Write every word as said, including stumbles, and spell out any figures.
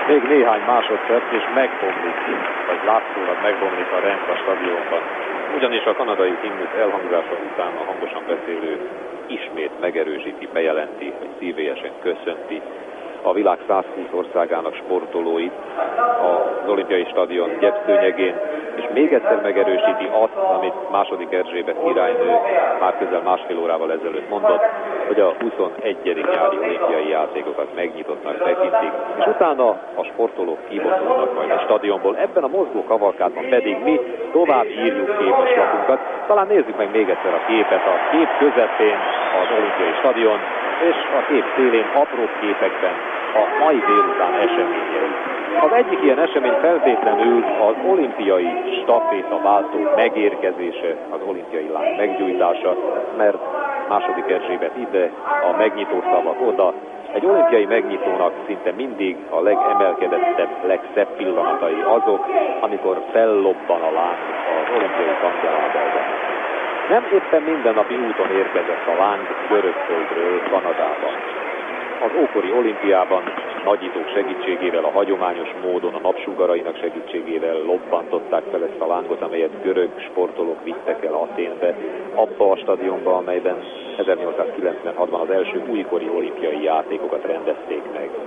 Még néhány másodperc, és megbomlik, vagy látszólag megbomlik a rend a stadionban. Ugyanis a kanadai himnusz elhangzása után a hangosan beszélő ismét megerősíti, bejelenti, hogy szívélyesen köszönti a világ százhúsz országának sportolóit az olimpiai stadion gyepszőnyegén, és még egyszer megerősíti azt, amit második Erzsébet királynő már közel másfél órával ezelőtt mondott, hogy a huszonegyedik nyári olimpiai játékokat megnyitottnak tekintik, és utána a sportolók kivonulnak majd a stadionból. Ebben a mozgó kavalkádban pedig mi tovább írjuk képeslapunkat. Talán nézzük meg még egyszer a képet. A kép közepén az olimpiai stadion, és a kép szélén apró képekben a mai délután eseményei. Az egyik ilyen esemény feltétlenül az olimpiai staféta váltó megérkezése, az olimpiai láng meggyújtása, mert második Erzsébet ide, a megnyitó szavak oda. Egy olimpiai megnyitónak szinte mindig a legemelkedettebb, legszebb pillanatai azok, amikor fellobban a láng az olimpiai kancelárban. Nem éppen mindennapi úton érkezett a láng görög földről Kanadában. Az ókori olimpiában nagyítók segítségével, a hagyományos módon, a napsugarainak segítségével lobbantották fel ezt a lángot, amelyet görög sportolók vittek el Athénbe, abba a stadionba, amelyben ezernyolcszázkilencvenhatban az első újkori olimpiai játékokat rendezték meg.